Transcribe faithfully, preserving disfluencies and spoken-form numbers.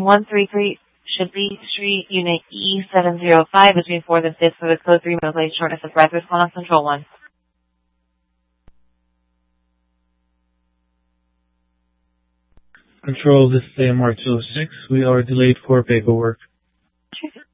one three three Shipley Street, Unit E seven zero five, between fourth and fifth for the code three middle age shortness of breath. Respond on Control one. Control, this is A M R two oh six. We are delayed for paperwork.